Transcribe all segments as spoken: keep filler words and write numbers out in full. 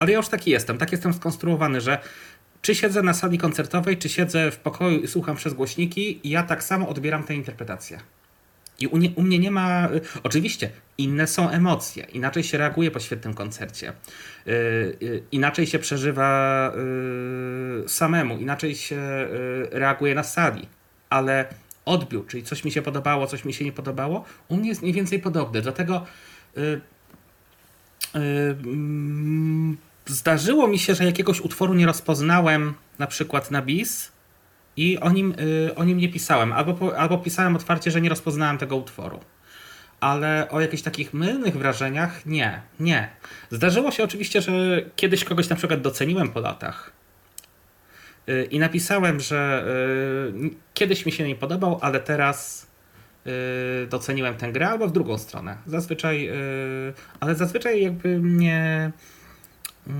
Ale ja już taki jestem, tak jestem skonstruowany, że czy siedzę na sali koncertowej, czy siedzę w pokoju i słucham przez głośniki, ja tak samo odbieram tę interpretację. I u, nie, u mnie nie ma... Oczywiście, inne są emocje. Inaczej się reaguje po świetnym koncercie. Yy, yy, inaczej się przeżywa yy, samemu. Inaczej się yy, reaguje na sali. Ale odbiór, czyli coś mi się podobało, coś mi się nie podobało, u mnie jest mniej więcej podobny. Dlatego yy, yy, yy, zdarzyło mi się, że jakiegoś utworu nie rozpoznałem, na przykład na bis, i o nim, y, o nim nie pisałem. Albo, po, albo pisałem otwarcie, że nie rozpoznałem tego utworu. Ale o jakichś takich mylnych wrażeniach nie, nie. Zdarzyło się oczywiście, że kiedyś kogoś na przykład doceniłem po latach. Y, I napisałem, że y, kiedyś mi się nie podobał, ale teraz y, doceniłem tę grę, albo w drugą stronę. Zazwyczaj, y, ale zazwyczaj jakby nie, y,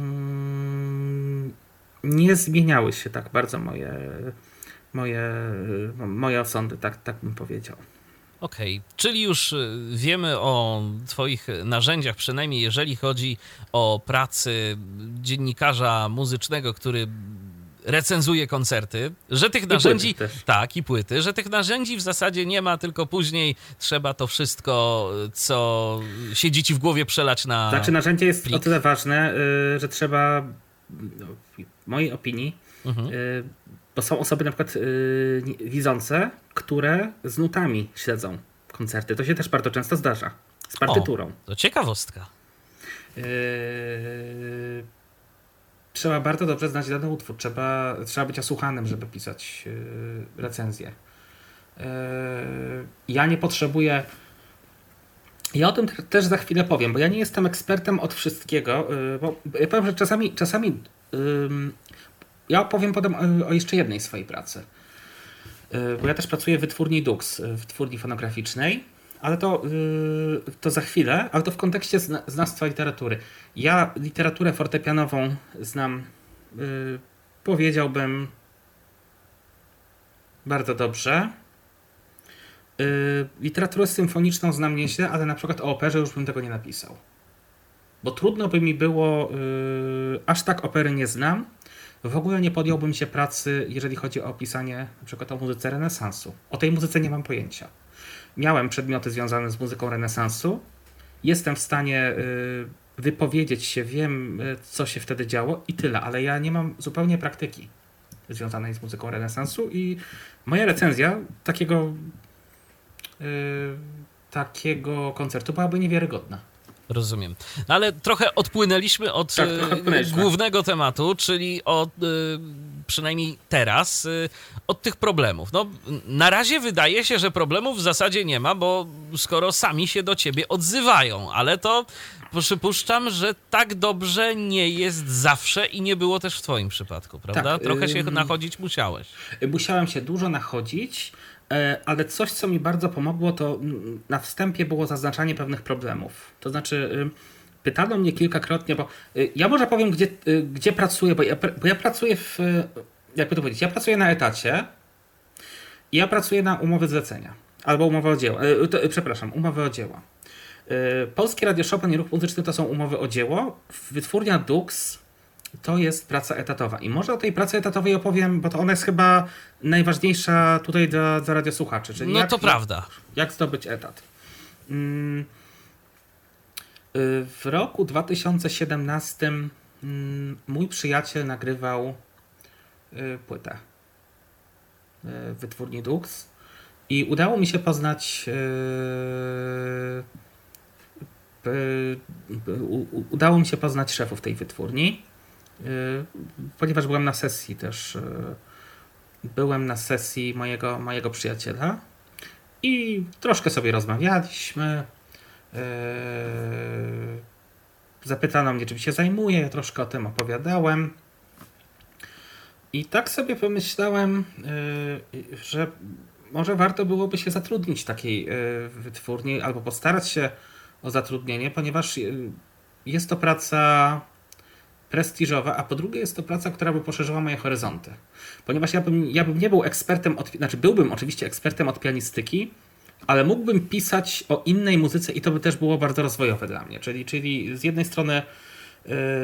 nie zmieniały się tak bardzo moje Moje, moje osądy, tak, tak bym powiedział. Okej, okay. Czyli już wiemy o twoich narzędziach, przynajmniej jeżeli chodzi o pracy dziennikarza muzycznego, który recenzuje koncerty, że tych I narzędzi... płyty też. Tak, i płyty, że tych narzędzi w zasadzie nie ma, tylko później trzeba to wszystko, co siedzi ci w głowie, przelać na Znaczy narzędzie jest plik. o tyle ważne, że trzeba, w mojej opinii, mhm. bo są osoby na przykład yy, widzące, które z nutami śledzą koncerty. To się też bardzo często zdarza. Z partyturą. O, to ciekawostka. Yy, trzeba bardzo dobrze znać dany utwór. Trzeba, trzeba być osłuchanym, żeby pisać yy, recenzję. Yy, ja nie potrzebuję... Ja o tym też za chwilę powiem, bo ja nie jestem ekspertem od wszystkiego. Yy, bo ja powiem, że czasami... czasami yy, Ja opowiem potem o jeszcze jednej swojej pracy. Bo ja też pracuję w wytwórni Dux, w wytwórni fonograficznej, ale to, to za chwilę, ale to w kontekście znawstwa literatury. Ja literaturę fortepianową znam, powiedziałbym, bardzo dobrze. Literaturę symfoniczną znam nieźle, ale na przykład o operze już bym tego nie napisał. Bo trudno by mi było, aż tak opery nie znam. W ogóle nie podjąłbym się pracy, jeżeli chodzi o opisanie na przykład o muzyce renesansu. O tej muzyce nie mam pojęcia. Miałem przedmioty związane z muzyką renesansu. Jestem w stanie wypowiedzieć się, wiem, co się wtedy działo i tyle, ale ja nie mam zupełnie praktyki związanej z muzyką renesansu i moja recenzja takiego, yy, takiego koncertu byłaby niewiarygodna. Rozumiem. No ale trochę odpłynęliśmy od tak, odpłynęliśmy. głównego tematu, czyli od, przynajmniej teraz, od tych problemów. No, na razie wydaje się, że problemów w zasadzie nie ma, bo skoro sami się do ciebie odzywają, ale to przypuszczam, że tak dobrze nie jest zawsze i nie było też w twoim przypadku, prawda? Tak, Trochę się ym... nachodzić musiałeś. Musiałem się dużo nachodzić, ale coś, co mi bardzo pomogło, to na wstępie było zaznaczanie pewnych problemów. To znaczy, pytano mnie kilkakrotnie, bo ja może powiem, gdzie, gdzie pracuję, bo ja, bo ja pracuję w, jakby to powiedzieć, ja pracuję na etacie i ja pracuję na umowę zlecenia, albo umowę o dzieło, przepraszam, umowę o dzieło. Polskie Radio Chopin i Ruch Muzyczny to są umowy o dzieło, wytwórnia Dux to jest praca etatowa. I może o tej pracy etatowej opowiem, bo to ona jest chyba najważniejsza tutaj dla, dla radiosłuchaczy. Czyli no jak, to prawda. Jak zdobyć etat. W roku dwa tysiące siedemnastym mój przyjaciel nagrywał płytę w wytwórni Dux i udało mi się poznać udało mi się poznać szefów tej wytwórni, ponieważ byłem na sesji też, byłem na sesji mojego, mojego przyjaciela i troszkę sobie rozmawialiśmy. Zapytano mnie, czym się zajmuję, ja troszkę o tym opowiadałem. I tak sobie pomyślałem, że może warto byłoby się zatrudnić w takiej wytwórni albo postarać się o zatrudnienie, ponieważ jest to praca prestiżowa, a po drugie jest to praca, która by poszerzyła moje horyzonty. Ponieważ ja bym, ja bym nie był ekspertem, od, znaczy byłbym oczywiście ekspertem od pianistyki, ale mógłbym pisać o innej muzyce i to by też było bardzo rozwojowe dla mnie. Czyli, czyli z jednej strony yy,